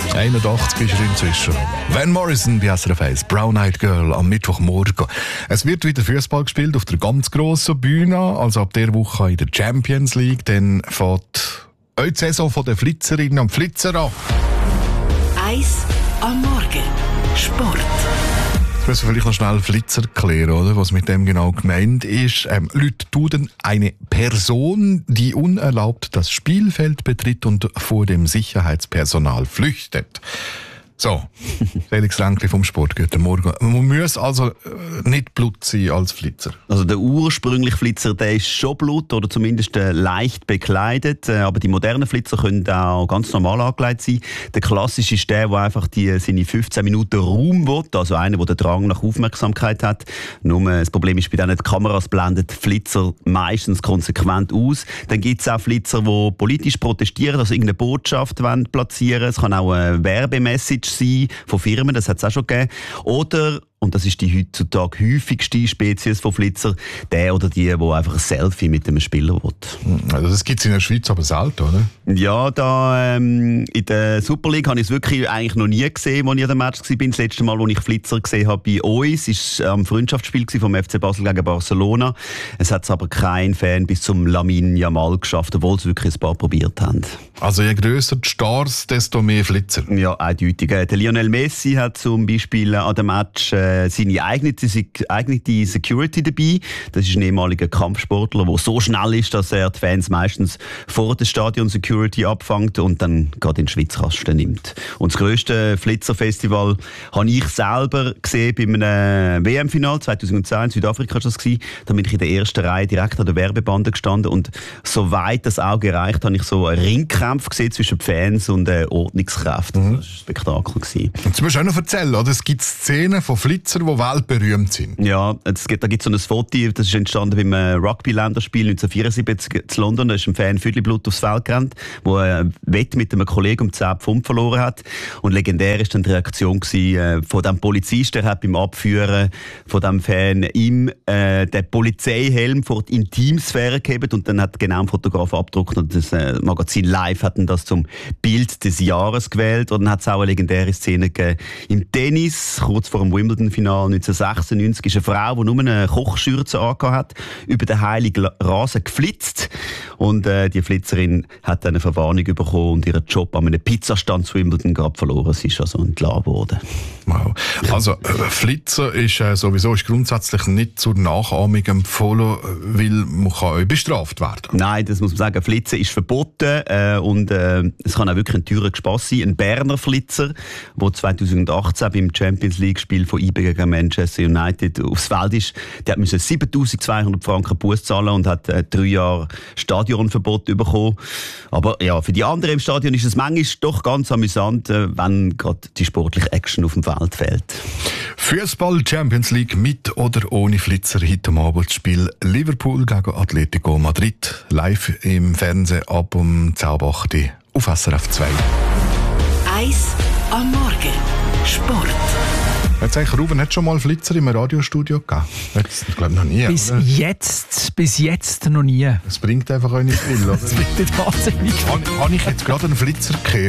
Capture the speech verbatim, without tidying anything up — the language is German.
einundachtzig ist er inzwischen. Van Morrison bei S R F eins, Brown Eyed Girl am Mittwochmorgen. Es wird wieder Fußball gespielt auf der ganz grossen Bühne, also ab der Woche in der Champions League. Dann fährt auch die Saison der Flitzerinnen und Flitzer an. Eins am Morgen. Sport. Jetzt müssen wir vielleicht noch schnell Flitzer klären, oder? Was mit dem genau gemeint ist. Ähm, Leute tun eine Person, die unerlaubt das Spielfeld betritt und vor dem Sicherheitspersonal flüchtet. So, Felix Ränkli vom Sport, guten Morgen. Man muss also äh, nicht Blut sein als Flitzer. Also der ursprüngliche Flitzer, der ist schon Blut oder zumindest äh, leicht bekleidet, äh, aber die modernen Flitzer können auch ganz normal angelegt sein. Der klassische ist der, der einfach die, seine fünfzehn Minuten Raum will, also einer, der den Drang nach Aufmerksamkeit hat. Nur äh, das Problem ist, bei denen die Kameras blenden die Flitzer meistens konsequent aus. Dann gibt es auch Flitzer, die politisch protestieren, also irgendeine Botschaft wollen platzieren. Es kann auch eine Werbemessage sein von Firmen, das hat es auch schon gegeben. Oder, und das ist die heutzutage häufigste Spezies von Flitzer, der oder die, der einfach ein Selfie mit einem Spieler will. Also das gibt es in der Schweiz aber selten, oder? Ja, da ähm, in der Super League habe ich es wirklich eigentlich noch nie gesehen, als ich an dem Match war. Das letzte Mal, als ich Flitzer gesehen habe bei uns, war am Freundschaftsspiel vom F C Basel gegen Barcelona. Es hat aber kein Fan bis zum Lamine Yamal geschafft, obwohl es wirklich ein paar probiert haben. Also je grösser die Stars, desto mehr Flitzer. Ja, eindeutig. Der Lionel Messi hat zum Beispiel an dem Match äh, seine eigene, eigene Security dabei. Das ist ein ehemaliger Kampfsportler, der so schnell ist, dass er die Fans meistens vor der Stadion Security abfängt und dann gerade in den Schwitzkasten nimmt. Und das grösste Flitzer-Festival habe ich selber gesehen bei einem W M-Final zweitausendzehn in Südafrika. War das gewesen. Da bin ich in der ersten Reihe direkt an der Werbebande gestanden und so weit das Auge reicht, habe ich so einen Ringkampf gesehen zwischen Fans und äh, Ordnungskräften. Mhm. Das war ein Spektakel gewesen. Und du musst auch noch erzählen, oder? Es gibt Szenen von Flitzer, die weltberühmt sind. Ja, es gibt, da gibt es so ein Foto, das ist entstanden beim äh, Rugby-Länderspiel neunzehnhundertvierundsiebzig in London. Da ist ein Fan Viertelblut aufs Feld gerannt, der äh, Wett mit einem Kollegen um zehn Pfund verloren hat. Und legendär war dann die Reaktion gewesen, äh, von dem Polizisten, der hat beim Abführen von dem Fan ihm äh, den Polizeihelm vor die Intimsphäre gegeben und dann hat genau ein Fotograf abgedruckt und das äh, Magazin Live hat das zum Bild des Jahres gewählt. Und dann hat es auch eine legendäre Szene gegeben im Tennis, kurz vor dem Wimbledon-Final neunzehnhundertsechsundneunzig, ist eine Frau, die nur eine Kochschürze angehabt hat, über den heiligen Rasen geflitzt. Und äh, die Flitzerin hat eine Verwarnung bekommen und ihren Job an einem Pizzastand zu Wimbledon gerade verloren. Sie ist also entlassen worden. Wow. Also äh, Flitzer ist äh, sowieso ist grundsätzlich nicht zur Nachahmung empfohlen, weil man kann auch bestraft werden. Nein, das muss man sagen. Flitzen ist verboten äh, und äh, es kann auch wirklich ein teurer Spass sein. Ein Berner Flitzer, der zweitausendachtzehn beim Champions League-Spiel von I B gegen Manchester United aufs Feld ist, der musste siebentausendzweihundert Franken Buß zahlen und hat äh, drei Jahre Stadionverbot bekommen. Aber ja, für die anderen im Stadion ist es manchmal doch ganz amüsant, äh, wenn gerade die sportliche Action auf dem Feld fehlt. Fußball Champions League mit oder ohne Flitzer. Heute Abend das Spiel Liverpool gegen Atletico Madrid. Live im Fernsehen ab um zehn Uhr acht auf S R F zwei. Eins am Morgen. Sport. Hat eigentlich Ruben hat schon mal Flitzer im Radiostudio gegeben? Jetzt, ich glaube noch nie. Bis oder? jetzt, bis jetzt noch nie. Es bringt einfach auch nicht viel, oder? Das wird nicht wahnsinnig. Habe ich jetzt gerade einen Flitzer gekehrt?